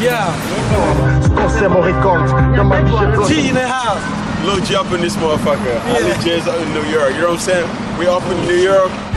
Yeah. G in the house. Lil G up in this motherfucker. Ali J's up in New York. You know what I'm saying? We up in New York.